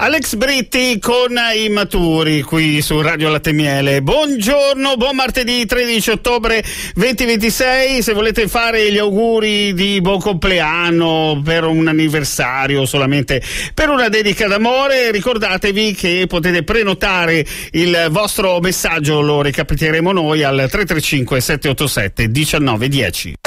Alex Britti con Immaturi qui su Radio Latte Miele. Buongiorno, buon martedì 13 ottobre 2026. Se volete fare gli auguri di buon compleanno per un anniversario, solamente per una dedica d'amore, ricordatevi che potete prenotare il vostro messaggio, lo recapiteremo noi al 335 787 1910.